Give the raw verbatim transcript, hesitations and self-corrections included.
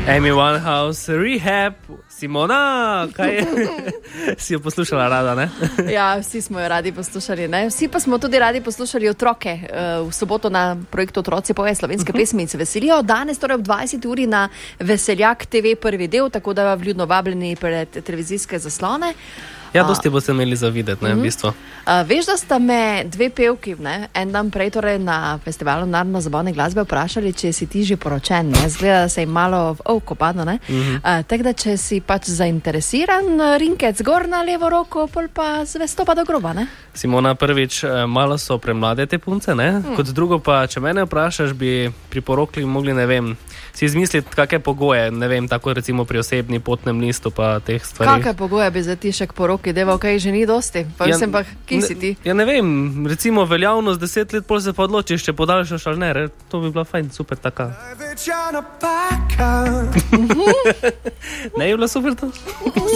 Amy Winehouse, Rehab, Simona, kaj je? Si jo poslušala rada, ne? Ja, vsi smo jo radi poslušali, ne? Vsi pa smo tudi radi poslušali otroke. V soboto na projektu Otroci poje slovenske uh-huh. pesmi in se veselijo. Danes torej ob dvajseti uri na Veseljak te ve prvi del, tako da vljudno vabljeni pred televizijske zaslone. Ja, dosti boste imeli za videti, ne, uh-huh. v bistvu. Uh, veš, da sta me dve pevki, ne, en dan prej torej na festivalu narodno-zabavne glasbe vprašali, če si ti že poročen, ne, zgleda, da se jim malo v oko padlo, ne. Uh-huh. Uh, tako da, če si pač zainteresiran, rinkec gor na levo roko, pol pa zvesto pa do groba, ne. Simona, prvič, malo so premlade te punce, ne, hmm. kot drugo pa, če mene vprašaš, bi priporočili mogli, ne vem, si izmisliti kakšne pogoje, ne vem, tako recimo pri osebni potnem listu pa teh stvari. Kakšne pogoje bi za ti še k poroki deval, kaj že ni dosti? Pa ja, mislim pa, ki si ti? Ja ne vem, recimo veljavnost deset let, pol se pa odločiš, če podaljšaš ali ne, to bi bila fajn, super taka. Ne je bila super to?